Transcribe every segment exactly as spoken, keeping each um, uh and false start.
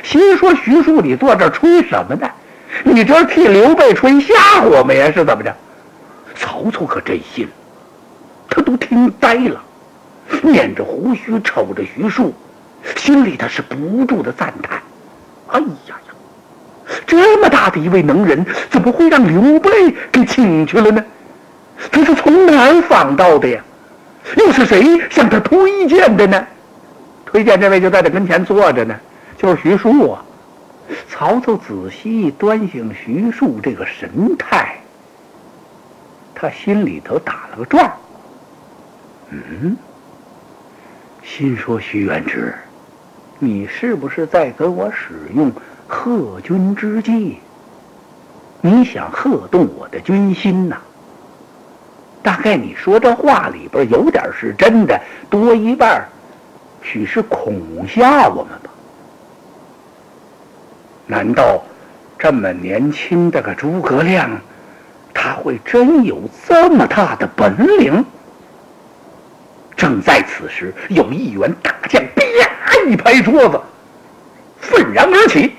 心说徐庶，你坐这儿吹什么呢？你这替刘备吹瞎火没呀？是怎么着？曹操可真信了，他都听呆了，捻着胡须瞅着徐庶，心里他是不住的赞叹：哎呀呀，这么大的一位能人，怎么会让刘备给请去了呢？这是从哪儿访到的呀？又是谁向他推荐的呢？推荐这位就在这跟前坐着呢，就是徐庶啊。曹操仔细端详徐庶这个神态，他心里头打了个转。嗯，心说徐元直，你是不是在跟我使用贺军之计？你想贺动我的军心呐？大概你说这话里边有点是真的，多一半许是恐吓我们吧？难道这么年轻的个诸葛亮，他会真有这么大的本领？正在此时，有一员大将啪一拍桌子，愤然而起：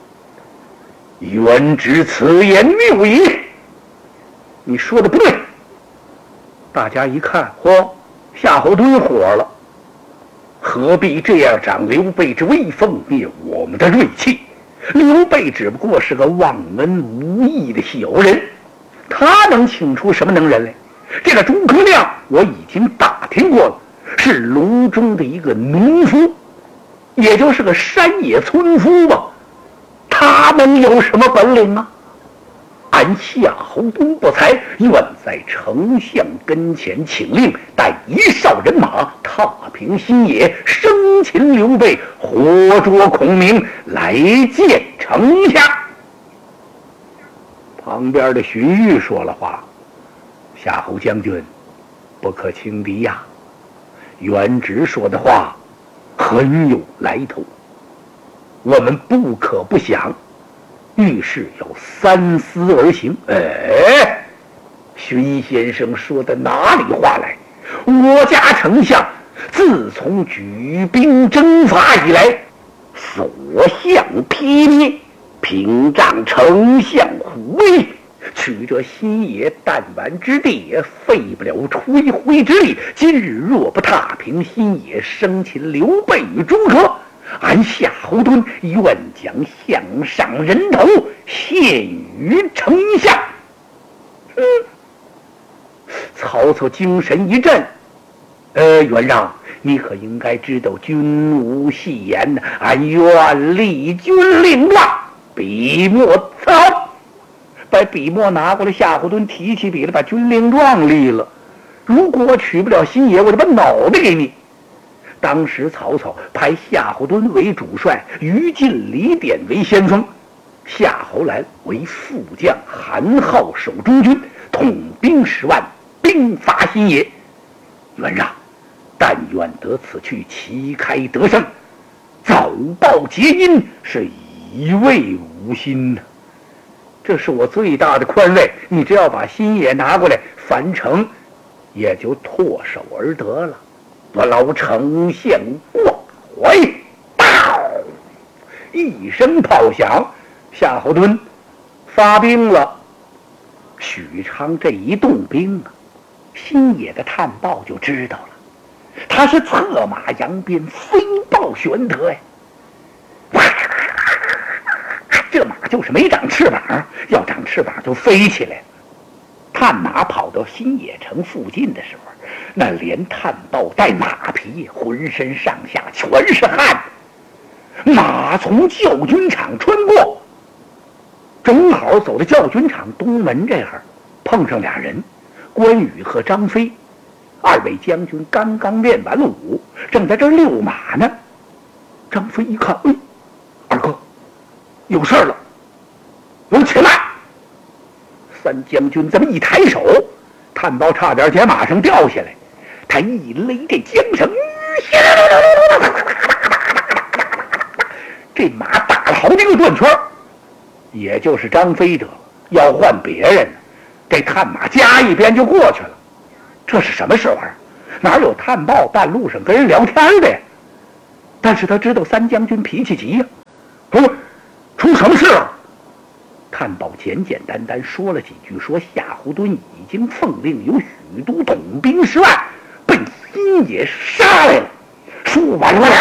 元直此言谬矣！你说的不对！大家一看，嚯，夏侯惇火了，何必这样长刘备之威风，灭我们的锐气？刘备只不过是个忘恩无义的小人，他能请出什么能人来？这个诸葛亮我已经打听过了，是隆中的一个农夫，也就是个山野村夫吧，他能有什么本领啊？俺夏侯惇不才，愿在丞相跟前请令，带一哨人马踏平新野，生擒刘备，活捉孔明，来见丞相。旁边的荀彧说了话：夏侯将军，不可轻敌呀！元直说的话很有来头，我们不可不想。遇事要三思而行。哎，荀先生说的哪里话来？我家丞相自从举兵征伐以来，所向披靡，屏障丞相虎威，取这新野弹丸之地，也费不了吹灰之力。今日若不踏平新野，生擒刘备与诸葛，俺夏侯惇愿将项上人头献于丞相。嗯，曹操精神一振，呃，元让，你可应该知道君无戏言，俺愿立军令状，笔墨走。把笔墨拿过来，夏侯惇提起笔来，把军令状立了。如果我取不了新野，我就把脑袋给你。当时曹操派夏侯惇为主帅，于禁、李典为先锋，夏侯兰为副将，韩浩守中军，统兵十万，兵伐新野。元让，但愿得此去，旗开得胜，早报捷阴，是以慰吾心呐。这是我最大的宽慰，你只要把新野拿过来，樊城也就唾手而得了。我老丞相过回，到一声炮响，夏侯惇发兵了。许昌这一动兵啊，新野的探报就知道了，他是策马扬鞭，飞报玄德呀。这马就是没长翅膀，要长翅膀就飞起来了。探马跑到新野城附近的时候，那连探报带马匹，浑身上下全是汗。马从教军场穿过，正好走到教军场东门这儿，碰上俩人，关羽和张飞。二位将军刚刚练完了武，正在这儿遛马呢。张飞一看，哎，二哥有事了，我且慢。三将军这么一抬手，探报差点从马上掉下来，他一勒这缰绳，这马打了好几个转圈，也就是张飞得了。要换别人，这探马加一边就过去了。这是什么时候啊？哪有探报半路上跟人聊天的呀？但是他知道三将军脾气急呀、啊， 不，出什么事了？探报简简单单说了几句，说夏侯惇已经奉令由许都统兵十万奔新野杀来了。说完了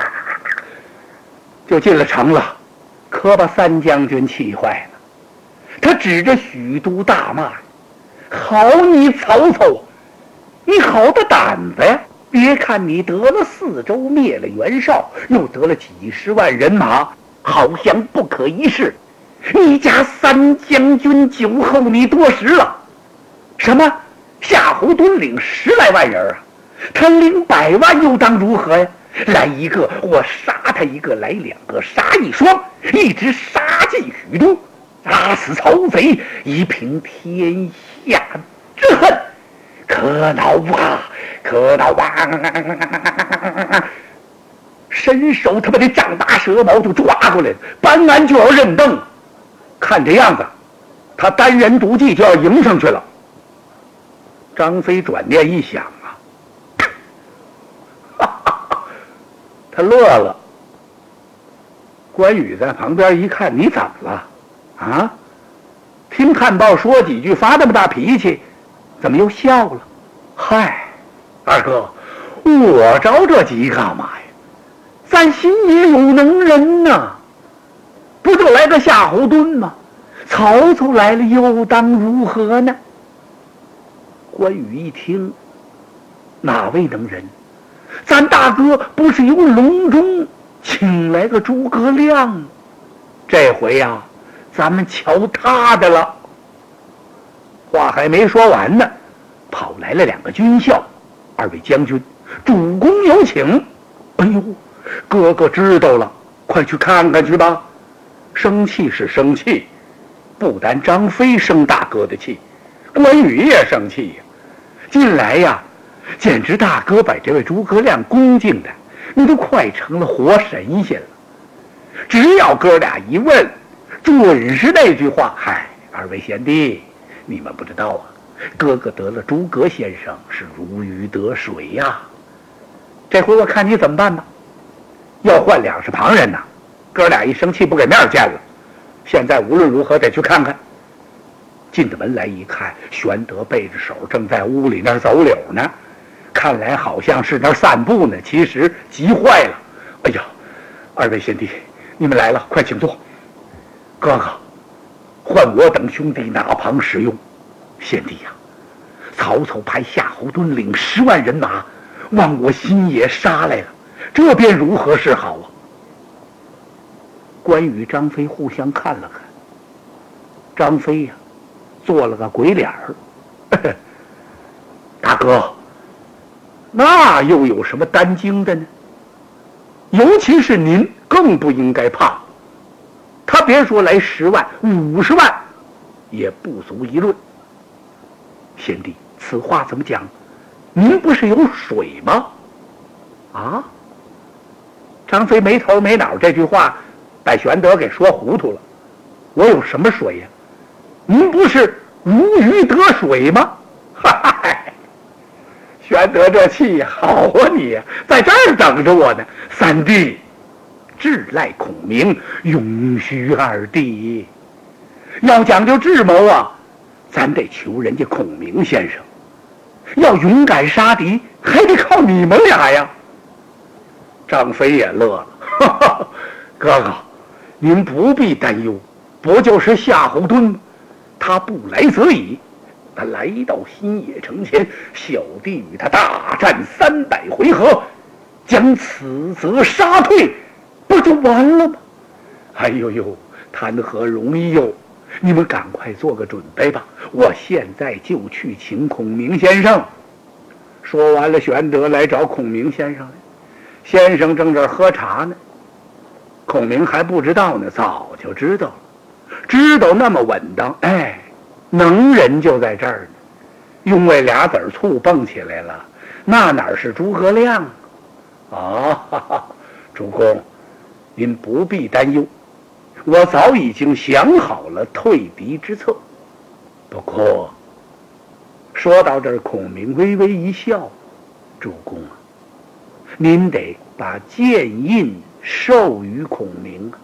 就进了城了，可把三将军气坏了。他指着许都大骂：好你曹操，你好大胆子呀！别看你得了四州，灭了袁绍，又得了几十万人马，好像不可一世。你家三将军酒后你多时了。什么？夏侯惇领十来万人啊，他领百万又当如何呀？来一个我杀他一个，来两个杀一双，一直杀进许都，打死曹贼，以平天下之恨。可恼啊，可恼啊！伸手他把这丈八蛇矛就抓过来了，搬鞍就要认凳。看这样子，他单人独骑就要迎上去了。张飞转念一想啊，哈哈哈，他乐了。关羽在旁边一看，你怎么了啊？听探报说几句，发那么大脾气，怎么又笑了？嗨，二哥，我着这急干嘛呀？咱心也有能人呐，不就来个夏侯惇吗？曹操来了又当如何呢？关羽一听，哪位能人？咱大哥不是由隆中请来个诸葛亮吗？这回呀、啊，咱们瞧他的了。话还没说完呢，跑来了两个军校：二位将军，主公有请。哎呦，哥哥知道了，快去看看去吧。生气是生气，不单张飞生大哥的气，关羽也生气呀。近来呀，简直大哥把这位诸葛亮恭敬的，你都快成了活神仙了。只要哥俩一问，准是那句话：嗨，二位贤弟，你们不知道啊，哥哥得了诸葛先生是如鱼得水呀、啊。这回我看你怎么办吧。要换两是旁人呐、啊，哥俩一生气不给面见了。现在无论如何得去看看。进的门来一看，玄德背着手正在屋里那儿走柳呢，看来好像是那儿散步呢，其实急坏了。哎呀，二位贤弟，你们来了，快请坐。哥哥，换我等兄弟哪旁使用？贤弟呀、啊，曹操派夏侯惇领十万人马往我新野杀来了，这便如何是好啊？关羽、张飞互相看了看，张飞呀、啊，做了个鬼脸儿。大哥，那又有什么担惊的呢？尤其是您更不应该怕。他别说来十万、五十万，也不足一论。贤弟，此话怎么讲？您不是有水吗？啊？张飞没头没脑，这句话把玄德给说糊涂了。我有什么水呀、啊？您不是如鱼得水吗？哈哈，玄德这气好啊你！你在这儿等着我呢。三弟，志赖孔明，永须二弟。要讲究智谋啊，咱得求人家孔明先生。要勇敢杀敌，还得靠你们俩呀。张飞也乐了，哈哈，哥哥，您不必担忧，不就是夏侯惇吗？他不来则已，他来到新野城前，小弟与他大战三百回合，将此则杀退，不就完了吗？哎呦呦，谈何容易哟！你们赶快做个准备吧，我现在就去请孔明先生。说完了，玄德来找孔明先生来，先生正这喝茶呢。孔明还不知道呢，早就知道了，知道那么稳当，哎，能人就在这儿呢。因为俩子儿醋蹦起来了，那哪是诸葛亮啊？哈哈，主公，您不必担忧，我早已经想好了退敌之策。不过说到这儿，孔明微微一笑：“主公啊，您得把剑印授予孔明啊。”